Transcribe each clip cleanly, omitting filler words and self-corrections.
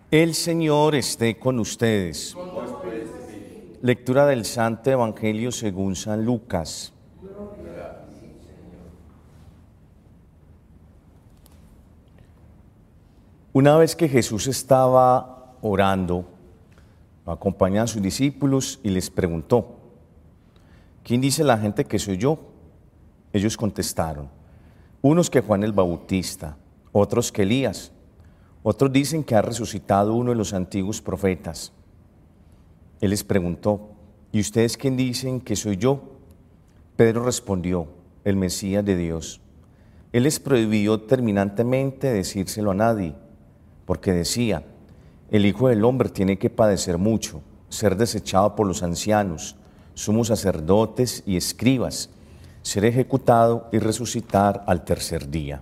El Señor esté con ustedes. Lectura del Santo Evangelio según San Lucas. Una vez que Jesús estaba orando, acompañaba a sus discípulos y les preguntó: ¿quién dice la gente que soy yo? Ellos contestaron: unos que Juan el Bautista, otros que Elías, otros dicen que ha resucitado uno de los antiguos profetas. Él les preguntó: ¿y ustedes quién dicen que soy yo? Pedro respondió: el Mesías de Dios. Él les prohibió terminantemente decírselo a nadie, porque decía: el Hijo del Hombre tiene que padecer mucho, ser desechado por los ancianos, sumos sacerdotes y escribas, ser ejecutado y resucitar al tercer día.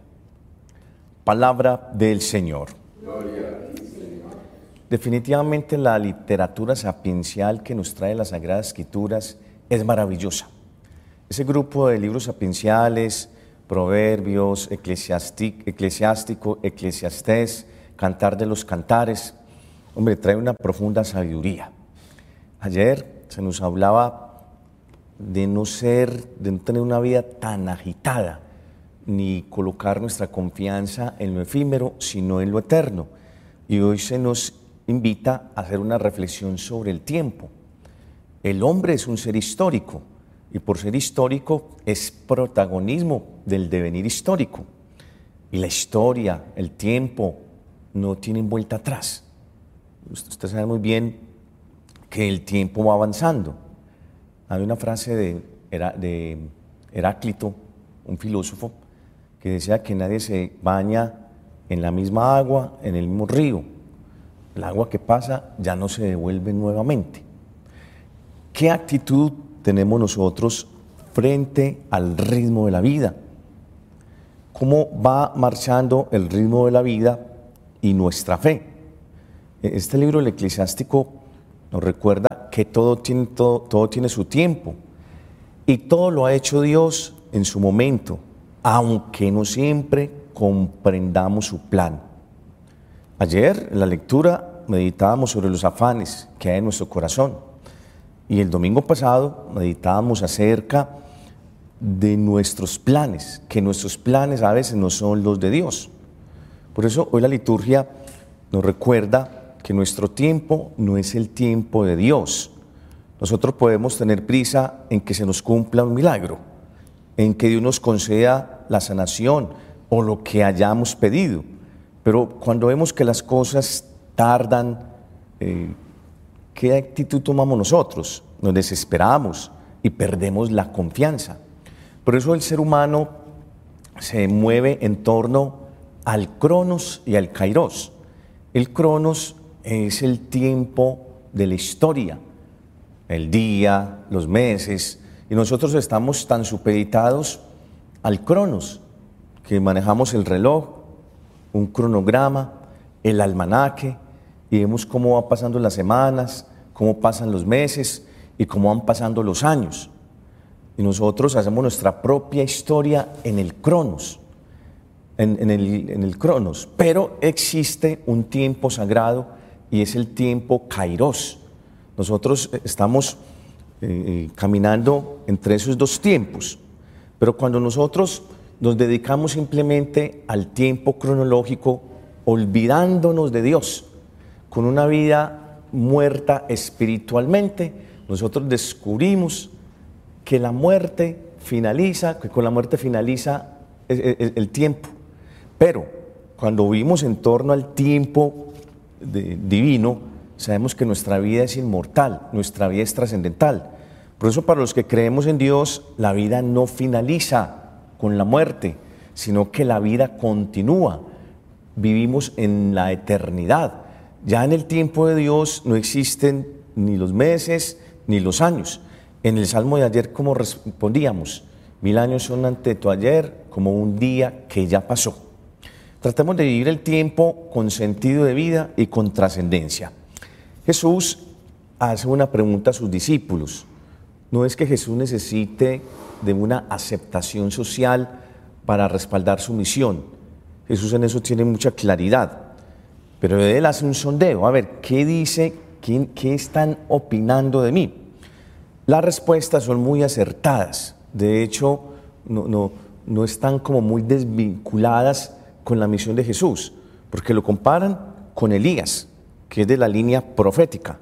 Palabra del Señor. Gloria a ti, Señor. Definitivamente la literatura sapiencial que nos trae las Sagradas Escrituras es maravillosa. Ese grupo de libros sapienciales, Proverbios, Eclesiástico, Eclesiastés, Cantar de los Cantares, hombre, trae una profunda sabiduría. Ayer se nos hablaba de no tener una vida tan agitada, ni colocar nuestra confianza en lo efímero, sino en lo eterno. Y hoy se nos invita a hacer una reflexión sobre el tiempo. El hombre es un ser histórico, y por ser histórico es protagonismo del devenir histórico. Y la historia, el tiempo, no tienen vuelta atrás. Usted sabe muy bien que el tiempo va avanzando. Hay una frase de Heráclito, un filósofo, que decía que nadie se baña en la misma agua, en el mismo río. El agua que pasa ya no se devuelve nuevamente. ¿Qué actitud tenemos nosotros frente al ritmo de la vida? ¿Cómo va marchando el ritmo de la vida y nuestra fe? Este libro, el Eclesiástico, nos recuerda que todo tiene su tiempo y todo lo ha hecho Dios en su momento, aunque no siempre comprendamos su plan. Ayer en la lectura meditábamos sobre los afanes que hay en nuestro corazón y el domingo pasado meditábamos acerca de nuestros planes, que nuestros planes a veces no son los de Dios. Por eso hoy la liturgia nos recuerda que nuestro tiempo no es el tiempo de Dios. Nosotros podemos tener prisa en que se nos cumpla un milagro, en que Dios nos conceda la sanación o lo que hayamos pedido. Pero cuando vemos que las cosas tardan, ¿qué actitud tomamos nosotros? Nos desesperamos y perdemos la confianza. Por eso el ser humano se mueve en torno al cronos y al kairos. El cronos es el tiempo de la historia, el día, los meses, y nosotros estamos tan supeditados al cronos, que manejamos el reloj, un cronograma, el almanaque, y vemos cómo van pasando las semanas, cómo pasan los meses y cómo van pasando los años. Y nosotros hacemos nuestra propia historia en el cronos, en el cronos, pero existe un tiempo sagrado y es el tiempo kairos. Nosotros estamos caminando entre esos dos tiempos, pero cuando nosotros nos dedicamos simplemente al tiempo cronológico, olvidándonos de Dios, con una vida muerta espiritualmente, nosotros descubrimos que la muerte finaliza, que con la muerte finaliza el tiempo. Pero cuando vivimos en torno al tiempo divino, sabemos que nuestra vida es inmortal, nuestra vida es trascendental. Por eso para los que creemos en Dios, la vida no finaliza con la muerte, sino que la vida continúa. Vivimos en la eternidad. Ya en el tiempo de Dios no existen ni los meses ni los años. En el Salmo de ayer, como respondíamos, 1000 años son ante tu ayer como un día que ya pasó. Tratemos de vivir el tiempo con sentido de vida y con trascendencia. Jesús hace una pregunta a sus discípulos. No es que Jesús necesite de una aceptación social para respaldar su misión. Jesús en eso tiene mucha claridad. Pero él hace un sondeo, a ver, ¿qué dice? ¿Qué están opinando de mí? Las respuestas son muy acertadas, de hecho no están como muy desvinculadas con la misión de Jesús, porque lo comparan con Elías, que es de la línea profética,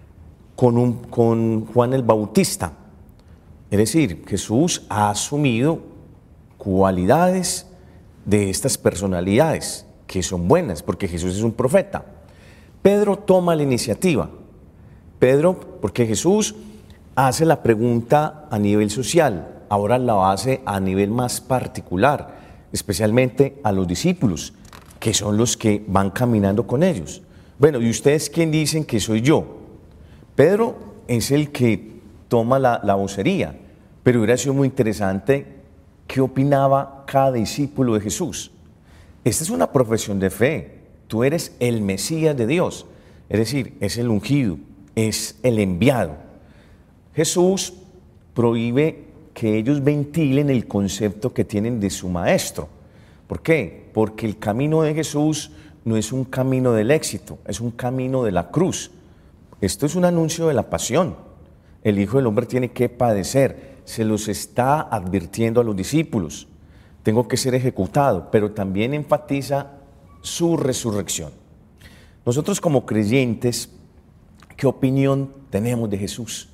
con Juan el Bautista. Es decir, Jesús ha asumido cualidades de estas personalidades que son buenas, porque Jesús es un profeta. Pedro toma la iniciativa. Pedro, porque Jesús hace la pregunta a nivel social, ahora la hace a nivel más particular, especialmente a los discípulos, que son los que van caminando con ellos. Bueno, ¿y ustedes quién dicen que soy yo? Pedro es el que toma la vocería, pero hubiera sido muy interesante qué opinaba cada discípulo de Jesús. Esta es una profesión de fe. Tú eres el Mesías de Dios, es decir, es el ungido, es el enviado. Jesús prohíbe que ellos ventilen el concepto que tienen de su maestro. ¿Por qué? Porque el camino de Jesús no es un camino del éxito, es un camino de la cruz. Esto es un anuncio de la pasión. El Hijo del Hombre tiene que padecer, se los está advirtiendo a los discípulos. Tengo que ser ejecutado, pero también enfatiza su resurrección. Nosotros como creyentes, ¿qué opinión tenemos de Jesús?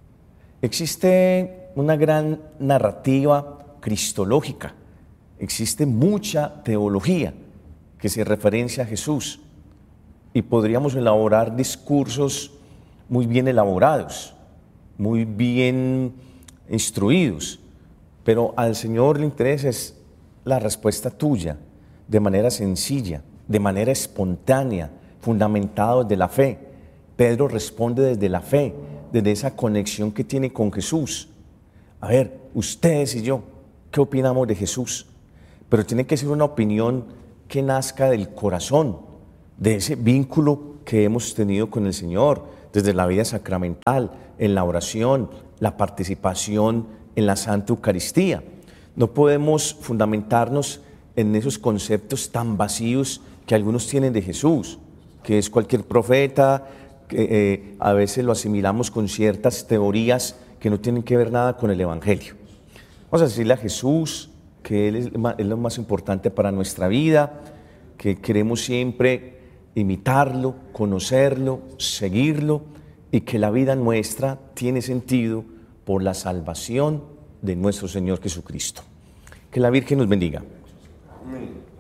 Existe una gran narrativa cristológica, existe mucha teología que se referencia a Jesús y podríamos elaborar discursos muy bien elaborados, muy bien instruidos, pero al Señor le interesa es la respuesta tuya, de manera sencilla, de manera espontánea, fundamentado desde la fe. Pedro responde desde la fe, desde esa conexión que tiene con Jesús. A ver, ustedes y yo, ¿qué opinamos de Jesús? Pero tiene que ser una opinión que nazca del corazón, de ese vínculo que hemos tenido con el Señor, desde la vida sacramental, en la oración, la participación en la Santa Eucaristía. No podemos fundamentarnos en esos conceptos tan vacíos que algunos tienen de Jesús, que es cualquier profeta, que a veces lo asimilamos con ciertas teorías que no tienen que ver nada con el Evangelio. Vamos a decirle a Jesús que Él es lo más importante para nuestra vida, que queremos siempre imitarlo, conocerlo, seguirlo, y que la vida nuestra tiene sentido por la salvación de nuestro Señor Jesucristo. Que la Virgen nos bendiga. Amén.